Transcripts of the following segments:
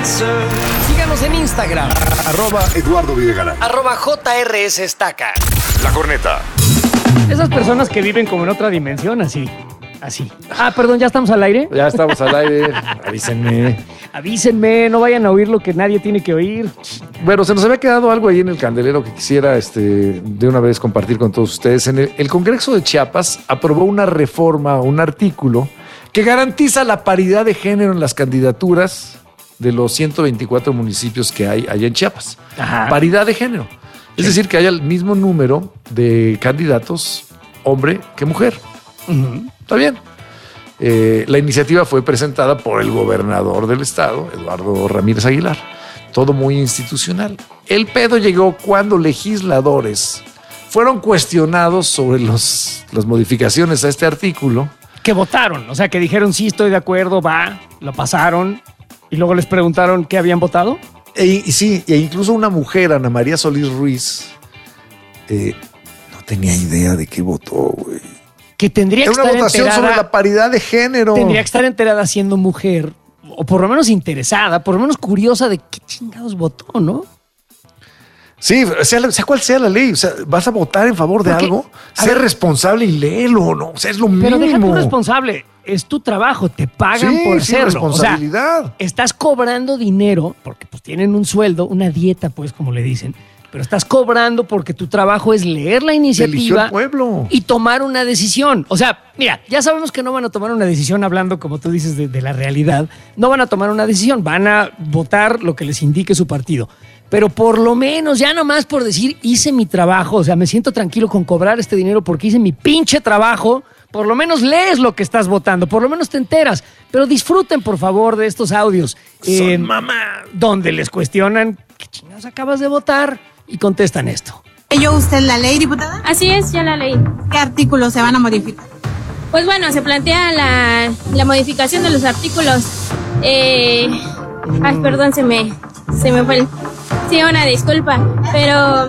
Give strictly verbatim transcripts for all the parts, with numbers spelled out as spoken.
Síganos en Instagram. Arroba Eduardo Videgaray. Arroba J R S Estaca. La Corneta. Esas personas que viven como en otra dimensión, así. Así. Ah, perdón, ¿ya estamos al aire? Ya estamos al aire. Avísenme. Avísenme, no vayan a oír lo que nadie tiene que oír. Bueno, se nos había quedado algo ahí en el candelero que quisiera este, de una vez compartir con todos ustedes. En el, el Congreso de Chiapas aprobó una reforma, un artículo que garantiza la paridad de género en las candidaturas de los ciento veinticuatro municipios que hay allá en Chiapas. Ajá. Paridad de género. Es decir, que haya el mismo número de candidatos hombre que mujer. Uh-huh. Está bien. Eh, la iniciativa fue presentada por el gobernador del estado, Eduardo Ramírez Aguilar. Todo muy institucional. El pedo llegó cuando legisladores fueron cuestionados sobre los, las modificaciones a este artículo. Que votaron, o sea, que dijeron sí, estoy de acuerdo, va, lo pasaron. Y luego les preguntaron qué habían votado. E, y sí, e incluso una mujer, Ana María Solís Ruiz, eh, no tenía idea de qué votó, güey. Que tendría que Era una estar votación enterada, sobre la paridad de género. Tendría que estar enterada siendo mujer, o por lo menos interesada, por lo menos curiosa de qué chingados votó, ¿no? Sí, sea, sea cual sea la ley, o sea, vas a votar en favor de Porque, algo, a ser ver, responsable y léelo, ¿no? O sea, es lo Pero mínimo. deja tu responsable, es tu trabajo, te pagan Sí, por sí, hacerlo. responsabilidad. O sea, estás cobrando dinero, porque pues tienen un sueldo, una dieta, pues, como le dicen, pero estás cobrando porque tu trabajo es leer la Eligió iniciativa el pueblo. y tomar una decisión. O sea, mira, ya sabemos que no van a tomar una decisión hablando, como tú dices, de, de la realidad. No van a tomar una decisión, van a votar lo que les indique su partido. Pero por lo menos, ya nomás por decir, hice mi trabajo, o sea, me siento tranquilo con cobrar este dinero porque hice mi pinche trabajo, por lo menos lees lo que estás votando, por lo menos te enteras. Pero disfruten, por favor, de estos audios. Son eh, mamá. Donde les cuestionan, ¿qué chingados acabas de votar? Y contestan esto. ¿Leyó usted la ley, diputada? Así es, ya la leí. ¿Qué artículos se van a modificar? Pues bueno, se plantea la, la modificación de los artículos. Eh, ay, perdón, se me, se me fue el... Sí, una disculpa, pero...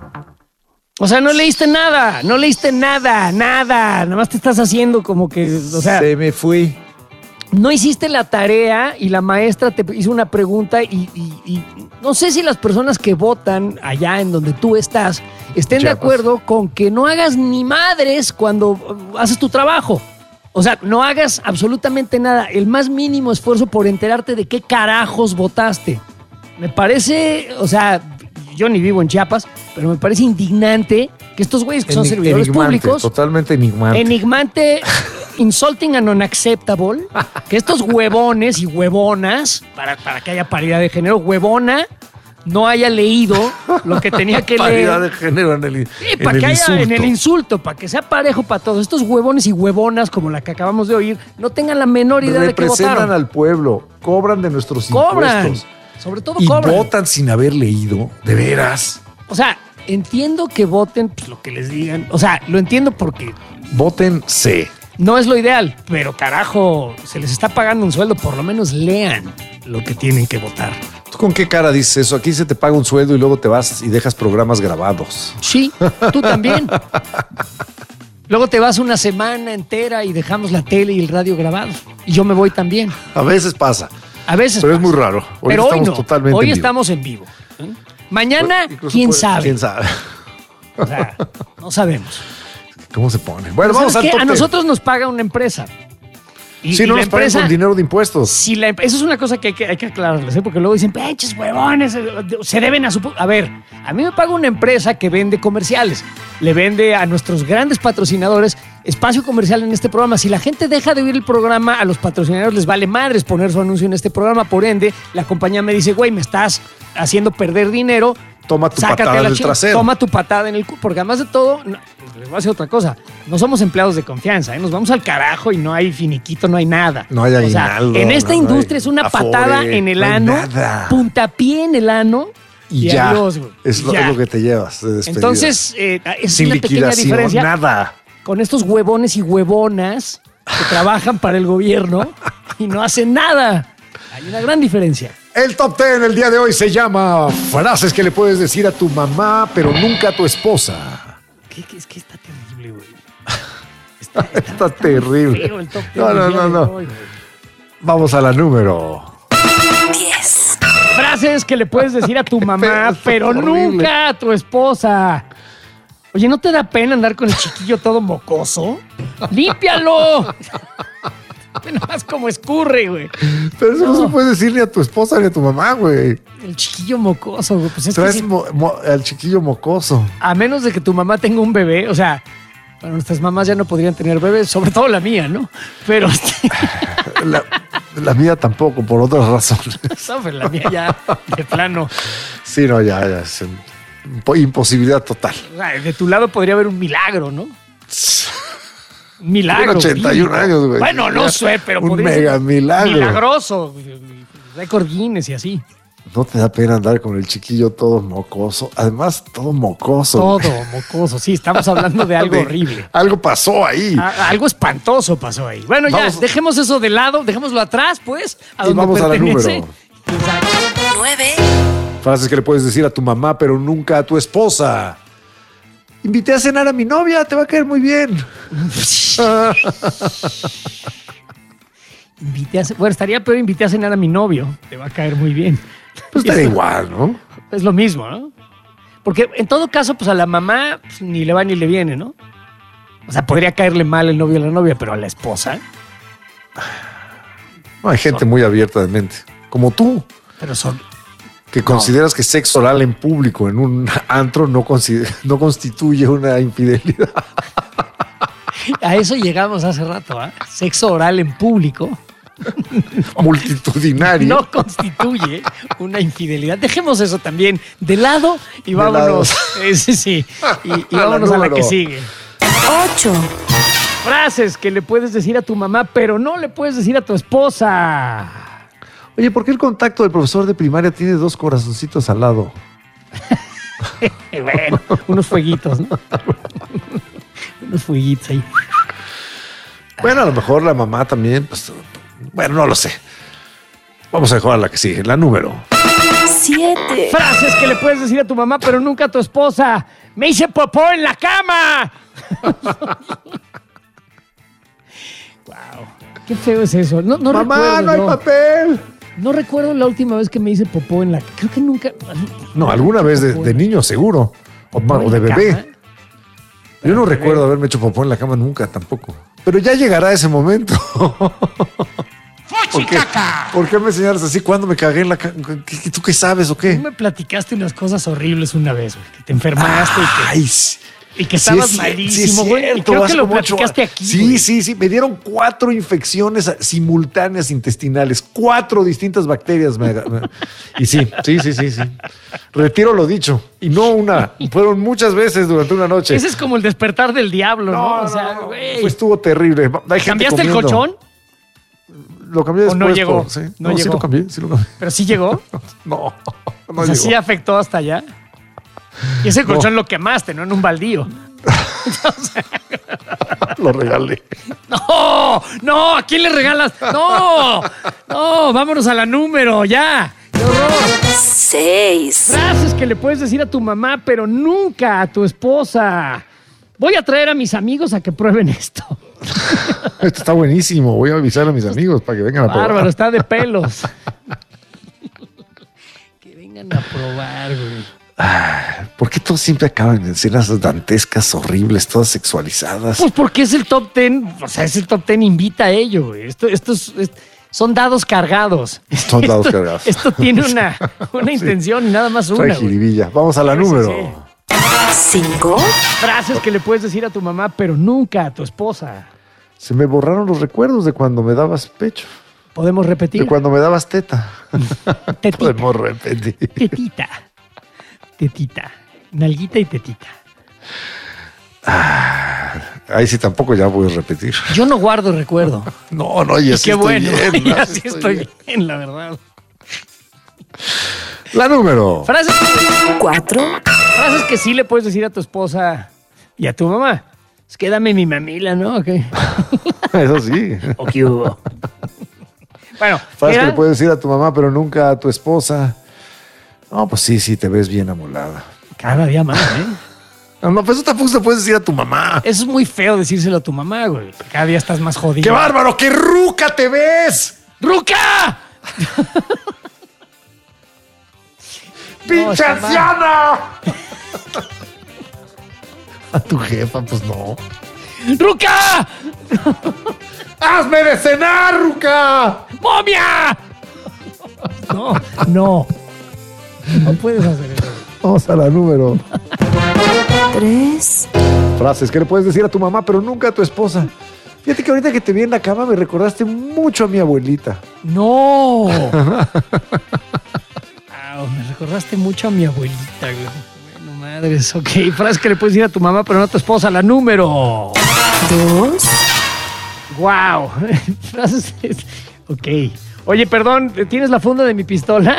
O sea, no leíste nada, no leíste nada, nada. Nada más te estás haciendo como que, o sea... Se me fui. No hiciste la tarea y la maestra te hizo una pregunta y, y, y no sé si las personas que votan allá en donde tú estás estén Chiapas. de acuerdo con que no hagas ni madres cuando haces tu trabajo. O sea, no hagas absolutamente nada, el más mínimo esfuerzo por enterarte de qué carajos votaste. Me parece, o sea, yo ni vivo en Chiapas, pero me parece indignante que estos güeyes que son Enig- servidores enigmante, públicos... Totalmente enigmante. Enigmante, insulting and unacceptable, que estos huevones y huevonas, para, para que haya paridad de género, huevona, no haya leído lo que tenía que Paridad leer. de género en el, Sí, en para el que haya insulto. en el insulto, para que sea parejo para todos. Estos huevones y huevonas, como la que acabamos de oír, no tengan la menor idea de qué Representan votaron. al pueblo, cobran de nuestros Cobran, impuestos. sobre todo Y cobran. votan sin haber leído, de veras. O sea, entiendo que voten pues, lo que les digan. O sea, lo entiendo porque Voten C. no es lo ideal, pero carajo, se les está pagando un sueldo, por lo menos lean lo que tienen que votar. ¿Tú con qué cara dices eso? Aquí se te paga un sueldo y luego te vas y dejas programas grabados. Sí, tú también. Luego te vas una semana entera y dejamos la tele y el radio grabados. Y yo me voy también. A veces pasa. A veces Pero es pasa. muy raro. Hoy Pero hoy estamos no. totalmente Hoy en vivo. estamos en vivo. ¿eh? Mañana, Incluso quién puede- sabe. ¿Quién sabe? O sea, no sabemos. ¿Cómo se pone? Bueno, Pero vamos ¿sabes al qué? top A ten. nosotros nos paga una empresa. Y, Sí, y no la nos pagan empresa, con dinero de impuestos. si la, eso es una cosa que hay que, hay que aclararles, ¿eh? Porque luego dicen, pinches huevones, eh, se deben a su... pu-". A ver, a mí me paga una empresa que vende comerciales. Le vende a nuestros grandes patrocinadores espacio comercial en este programa. Si la gente deja de oír el programa, a los patrocinadores les vale madres poner su anuncio en este programa. Por ende, la compañía me dice, güey, me estás haciendo perder dinero. Toma tu Sácate patada a la del chica, trasero. Toma tu patada en el culo. Porque además de todo, no, les voy a decir otra cosa. No somos empleados de confianza, ¿eh? Nos vamos al carajo y no hay finiquito, no hay nada. No hay O sea, aguinaldo, en esta no, no industria hay es una afore, patada en el no hay ano, nada. puntapié en el ano Y, y, ya. adiós, güey. es, lo, Ya. es lo que te llevas de despedida. Entonces, eh, es sin una pequeña liquidación, diferencia nada. con estos huevones y huevonas que trabajan para el gobierno y no hacen nada. Hay una gran diferencia. El top ten el día de hoy se llama frases que le puedes decir a tu mamá, pero nunca a tu esposa. ¿Qué, qué, es que está terrible, güey. Está, está- Está está terrible. feo el top ten No, del no, día no, de no. hoy, güey. Vamos a la número. diez. Frases que le puedes decir a tu mamá, pero horrible. nunca a tu esposa. Oye, ¿no te da pena andar con el chiquillo todo mocoso? ¡Límpialo! Nada más como escurre, güey. Pero eso no. no se puede decir ni a tu esposa ni a tu mamá, güey. El chiquillo mocoso, güey. Pues es Traes que sí, mo- mo- al chiquillo mocoso. a menos de que tu mamá tenga un bebé, o sea, bueno, nuestras mamás ya no podrían tener bebés, sobre todo la mía, ¿no? Pero La, la mía tampoco, por otras razones. ¿sabes? La mía ya de plano. Sí, no, ya, ya. Es impo- imposibilidad total. O sea, de tu lado podría haber un milagro, ¿no? Un milagro. Tiene ochenta y un vivo. años, güey. Bueno, no Ya, sé, pero un podría mega ser milagro. milagroso. Récord Guinness y así. No te da pena andar con el chiquillo todo mocoso. Además, todo mocoso. Todo mocoso. Sí, estamos hablando de algo De- horrible. Algo pasó ahí. A- algo espantoso pasó ahí. Bueno, ya, Vamos- dejemos eso de lado, dejémoslo atrás, pues, a Y donde vamos a la pertenece. número. Exacto. nueve, Frases que le puedes decir a tu mamá, pero nunca a tu esposa. Invité a cenar a mi novia, te va a caer muy bien. Invité a ce- bueno, estaría peor invité a cenar a mi novio. Te va a caer muy bien. Pues estaría igual, ¿no? Es lo mismo, ¿no? Porque en todo caso, pues a la mamá pues, ni le va ni le viene, ¿no? O sea, podría caerle mal el novio a la novia, pero a la esposa, No, hay gente muy abierta de mente. Como tú, pero son... que consideras que sexo oral en público en un antro no, consi- no constituye una infidelidad. A eso llegamos hace rato, ¿ah? Sexo oral en público Multitudinario. no constituye una infidelidad. Dejemos eso también de lado y De vámonos. lado. Eh, sí, sí. Y, y A la vámonos a la número. que sigue. ocho, Frases que le puedes decir a tu mamá, pero no le puedes decir a tu esposa. Oye, ¿por qué el contacto del profesor de primaria tiene dos corazoncitos al lado? Eh, bueno, unos fueguitos, ¿no? Unos fueguitos ahí. Bueno, a lo mejor la mamá también, pues, bueno, no lo sé. Vamos a dejar a la que sigue, la número. siete, Frases que le puedes decir a tu mamá, pero nunca a tu esposa. ¡Me hice popó en la cama! Wow. Qué feo es eso. No, no Mamá, recuerdo, no hay no. papel. No recuerdo la última vez que me hice popó en la... Creo que nunca... No, alguna vez de, de niño seguro. O, ¿Popó en o de la bebé. cama? Yo no recuerdo haberme hecho popó en la cama nunca tampoco. Pero ya llegará ese momento. ¿Por qué, ¿Por qué me señalas así cuando me cagué en la cama? ¿Tú qué sabes o Tú qué? me platicaste unas cosas horribles una vez, güey. Que te enfermaste y que... Ay, sí. Y que Sí estabas es cier- malísimo, sí es güey. Y cierto, creo hace que lo como ocho platicaste años. aquí, Sí, güey. sí, sí. Me dieron cuatro infecciones simultáneas intestinales. Cuatro distintas bacterias. me- me- y sí, sí, sí, sí, sí. Retiro lo dicho. Y no una. Fueron muchas veces durante una noche. Ese es como el despertar del diablo, ¿no? No, o sea, no, no. güey. Pues estuvo terrible. Hay gente ¿Cambiaste el comiendo. colchón? Lo cambié ¿O después. no llegó? por- sí. No No, sí llegó. lo cambié. Sí lo cambié. ¿Pero sí llegó? No, no O sea, llegó. sí afectó hasta allá. Y ese colchón lo quemaste, ¿no? En un baldío. Lo regalé. ¡No! ¡No! ¿A quién le regalas? ¡No! ¡No! Vámonos a la número, ya. ¡Qué horror! seis, Frases que le puedes decir a tu mamá, pero nunca a tu esposa. Voy a traer a mis amigos a que prueben esto. Esto está buenísimo. Voy a avisar a mis amigos para que vengan a probar. Bárbaro, está de pelos. Que vengan a probar, güey. ¿Por qué todos siempre acaban en escenas dantescas, horribles, todas sexualizadas? Pues porque es el top ten, o sea, es el top ten, invita a ello, güey. Esto, esto es- es- son dados cargados. Son dados Esto- cargados. Esto tiene una, una intención y nada más Trae una, güey. jiribilla. Vamos a la Sí, número. sí, cinco, Frases que le puedes decir a tu mamá, pero nunca a tu esposa. Se me borraron los recuerdos de cuando me dabas pecho, ¿Podemos de repetir? cuando me dabas teta. Tetita, Podemos repetir. tetita, tetita, nalguita y tetita. Ahí sí tampoco ya voy a repetir. Yo no guardo recuerdo. No, no, y Y así qué estoy bueno, bien, y así así estoy bien, la verdad. La número. Frases, cuatro, frases que sí le puedes decir a tu esposa y a tu mamá. Es que dame mi mamila, ¿no? ¿O qué? Eso sí. ¿O qué hubo? Bueno, Frases que era- le puedes decir a tu mamá, pero nunca a tu esposa. No, pues sí, sí, te ves bien amolada. cada día más, ¿eh? No, no, pues eso tampoco se puede decir a tu mamá. Eso es muy feo decírselo a tu mamá, güey. Cada día estás más jodido. ¡Qué bárbaro! ¡Qué ruca te ves! ¡Ruca! ¡Pinche está mal. anciana! A tu jefa, pues no. ¡Ruca! ¡Hazme de cenar, Ruca! ¡Momia! No, no. No puedes hacer eso. Vamos a la número. Tres. Frases que le puedes decir a tu mamá, pero nunca a tu esposa. Fíjate que ahorita que te vi en la cama me recordaste mucho a mi abuelita. ¡No! Au, me recordaste mucho a mi abuelita, güey. Bueno, madres. Ok, frase que le puedes decir a tu mamá, pero no a tu esposa. La número. Dos. Wow. Frases. Ok. Oye, perdón, ¿tienes la funda de mi pistola?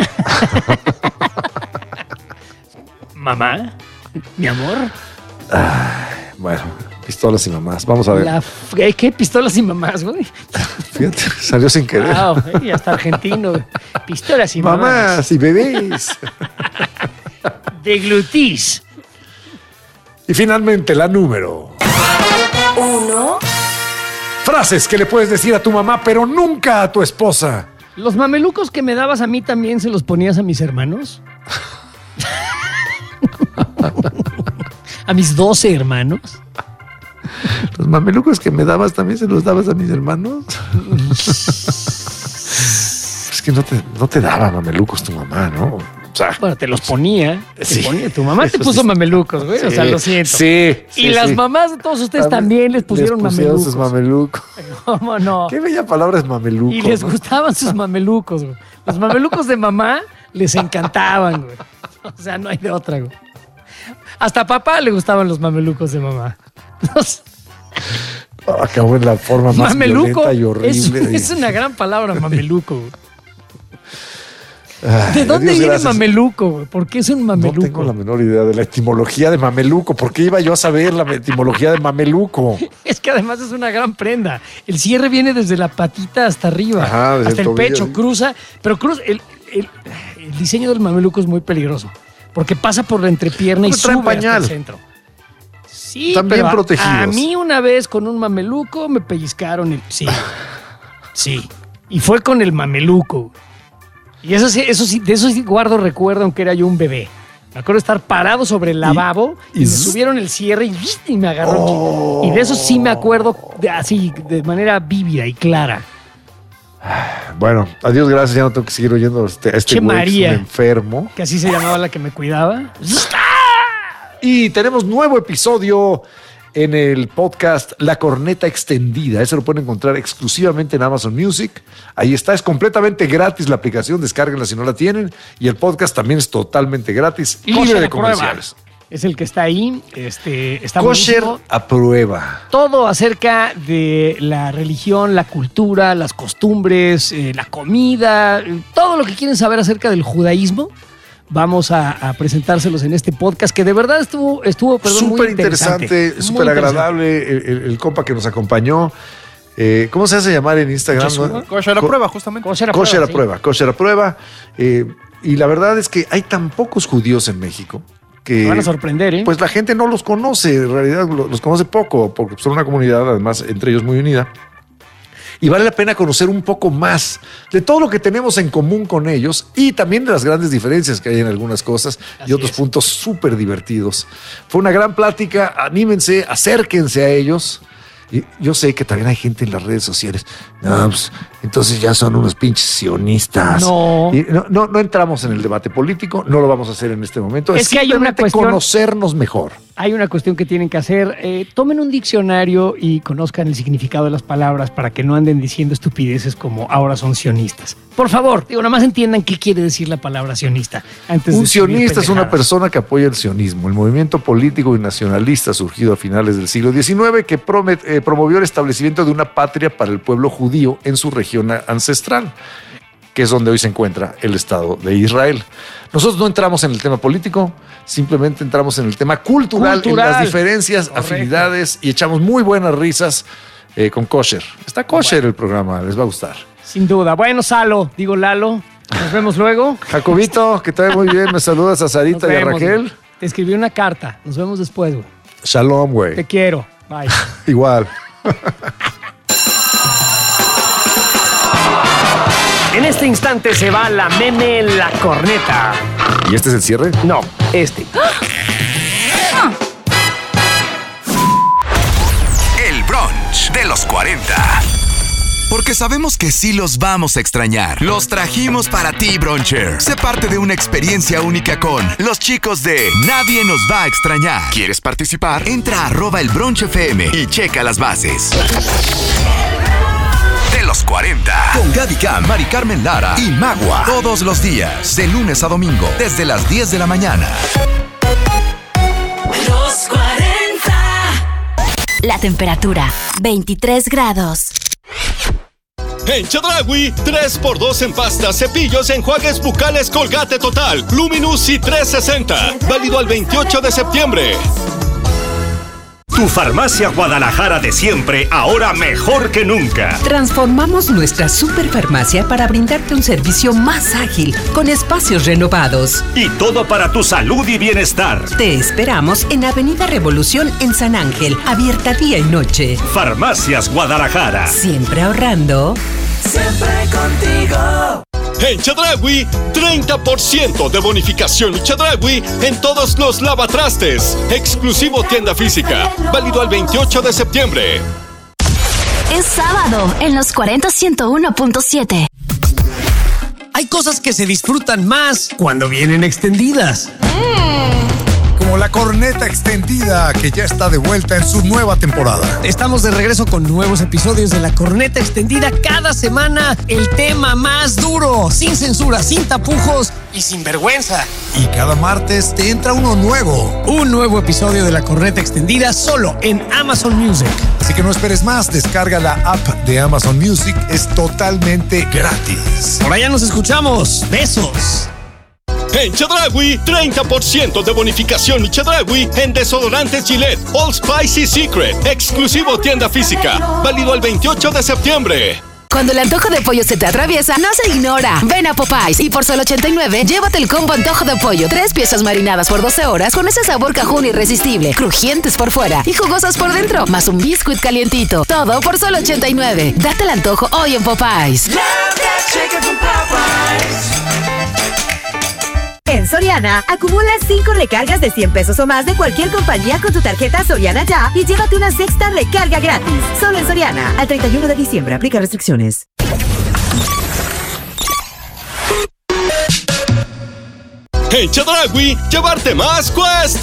Mamá, mi amor. Bueno, pistolas y mamás. Vamos a ver. La f- ¿Qué pistolas y mamás, güey? Fíjate, salió sin querer. Wow, y hasta argentino. Güey. Pistolas y mamás. Mamás y bebés. De glutis. Y finalmente la número. Uno. Frases que le puedes decir a tu mamá, pero nunca a tu esposa. ¿Los mamelucos que me dabas a mí también se los ponías a mis hermanos? ¿A mis doce hermanos? Los mamelucos que me dabas también se los dabas a mis hermanos. Es que no te, no te daba mamelucos tu mamá, ¿no? O sea, Bueno, te los ponía. Te Sí. ponía. Tu mamá te Eso puso sí. mamelucos, güey. O sea, lo siento. Sí. Y sí, las sí. mamás de todos ustedes también les pusieron, pusieron sus mamelucos. mamelucos. ¿Cómo no? Qué bella palabra es mameluco. Y les ¿no? gustaban sus mamelucos, güey. Los mamelucos de mamá les encantaban, güey. O sea, no hay de otra, güey. Hasta a papá le gustaban los mamelucos de mamá. Los- Acabó en la forma más mameluco violenta y es, horrible. es una gran palabra, mameluco, güey. Ay, ¿De dónde adiós, viene gracias. mameluco, güey? ¿Por qué es un No mameluco? tengo la menor idea de la etimología de mameluco. ¿Por qué iba yo a saber la etimología de mameluco? Es que además es una gran prenda. El cierre viene desde la patita hasta arriba, Ajá, desde hasta el el, tobillo. pecho, cruza, pero cruza. El, el- el diseño del mameluco es muy peligroso porque pasa por la entrepierna y Pero traen sube hasta pañal. el centro. Sí, Están bien pero a- protegidos. A mí una vez con un mameluco me pellizcaron el. Sí, sí. Y fue con el mameluco. Y eso sí, eso sí, de eso sí guardo recuerdo, aunque era yo un bebé. Me acuerdo de estar parado sobre el lavabo y, y me zzz. subieron el cierre y, y me agarró. Oh. Y de eso sí me acuerdo de- así, de manera vívida y clara. Bueno, adiós, gracias. Ya no tengo que seguir oyendo a este, a este Che, güey, que es María. un enfermo. Que así se llamaba la que me cuidaba. Y tenemos nuevo episodio en el podcast La Corneta Extendida. Ese lo pueden encontrar exclusivamente en Amazon Music. Ahí está, es completamente gratis la aplicación, descárguenla si no la tienen. Y el podcast también es totalmente gratis, libre Kosher de a prueba. comerciales. Es el que está ahí. Este, está Kosher buenísimo. a prueba. Todo acerca de la religión, la cultura, las costumbres, eh, la comida, eh, todo lo que quieren saber acerca del judaísmo. Vamos a, a presentárselos en este podcast que de verdad estuvo, estuvo perdón, muy Súper interesante, Muy súper interesante. agradable el, el- el compa que nos acompañó. Eh, ¿Cómo se hace llamar en Instagram? Yeshua. ¿no? Kosher a la Co- prueba, justamente. Kosher a Kosher a sí. prueba, kosher a prueba. Eh, y la verdad es que hay tan pocos judíos en México que Te van a sorprender, ¿eh? pues la gente no los conoce, en realidad lo- los conoce poco, porque son una comunidad además entre ellos muy unida. Y vale la pena conocer un poco más de todo lo que tenemos en común con ellos y también de las grandes diferencias que hay en algunas cosas Así y otros es. puntos súper divertidos. Fue una gran plática, anímense, acérquense a ellos. Y yo sé que también hay gente en las redes sociales. No, pues, entonces ya son unos pinches sionistas. No. Y no, no, no entramos en el debate político, no lo vamos a hacer en este momento. Es que hay una simplemente cuestión- conocernos mejor. Hay una cuestión que tienen que hacer. Eh, tomen un diccionario y conozcan el significado de las palabras para que no anden diciendo estupideces como ahora son sionistas. Por favor, digo, nada más entiendan qué quiere decir la palabra sionista. Antes de Un escribir sionista es una pendejadas. persona que apoya el sionismo, el movimiento político y nacionalista surgido a finales del siglo diecinueve que promet- eh, promovió el establecimiento de una patria para el pueblo judío en su región a- ancestral, que es donde hoy se encuentra el Estado de Israel. Nosotros no entramos en el tema político, simplemente entramos en el tema cultural, Cultural. en las diferencias, Correcto. afinidades y echamos muy buenas risas eh, con Kosher. Está Kosher el programa, les va a gustar. Sin duda. Bueno, Salo, digo Lalo, nos vemos luego. Jacobito, que te vaya muy bien, me saludas a Nos Sarita y a vemos, Raquel. güey. Te escribí una carta. Nos vemos después, güey. Shalom, güey. Te quiero. Bye. Igual. En este instante se va la meme La Corneta. ¿Y este es el cierre? No, este. El brunch de los cuarenta. Porque sabemos que sí los vamos a extrañar. Los trajimos para ti, bruncher. Sé parte de una experiencia única con los chicos de Nadie Nos Va a Extrañar. ¿Quieres participar? Entra a arroba el brunch F M y checa las bases. De los cuarenta. Con Gaby Cam, Mari Carmen Lara y Magua. Todos los días, de lunes a domingo, desde las diez de la mañana. Los cuarenta. La temperatura, veintitrés grados. En Chedraui, tres por dos en pastas, cepillos, enjuagues bucales Colgate Total, Luminous y trescientos sesenta. Válido al veintiocho de septiembre. Tu farmacia Guadalajara de siempre, ahora mejor que nunca. Transformamos nuestra superfarmacia para brindarte un servicio más ágil, con espacios renovados. Y todo para tu salud y bienestar. Te esperamos en Avenida Revolución en San Ángel, abierta día y noche. Farmacias Guadalajara. Siempre ahorrando. Siempre contigo. En Chedraui, treinta por ciento de bonificación Chedraui en todos los lavatrastes. Exclusivo tienda física. Válido al veintiocho de septiembre. Es sábado en los cuarenta ciento uno punto siete. Hay cosas que se disfrutan más cuando vienen extendidas. Como la corneta extendida, que ya está de vuelta en su nueva temporada. Estamos de regreso con nuevos episodios de La Corneta Extendida. Cada semana el tema más duro, sin censura, sin tapujos y sin vergüenza. Y cada martes te entra uno nuevo. Un nuevo episodio de La Corneta Extendida solo en Amazon Music. Así que no esperes más, descarga la app de Amazon Music, es totalmente gratis. Por allá nos escuchamos. Besos. En Chedraui, treinta por ciento de bonificación y Chedraui en desodorantes Gillette, Old Spice y Secret. Exclusivo tienda física. Válido al veintiocho de septiembre. Cuando el antojo de pollo se te atraviesa, no se ignora. Ven a Popeyes y por solo ochenta y nueve, llévate el combo antojo de pollo. Tres piezas marinadas por doce horas con ese sabor cajún irresistible, crujientes por fuera y jugosas por dentro, más un biscuit calientito. Todo por solo ochenta y nueve. Date el antojo hoy en Popeyes. En Soriana, acumula cinco recargas de cien pesos o más de cualquier compañía con tu tarjeta Soriana Ya y llévate una sexta recarga gratis. Solo en Soriana. Al treinta y uno de diciembre. Aplica restricciones. En Chedraui, llevarte más cuesta.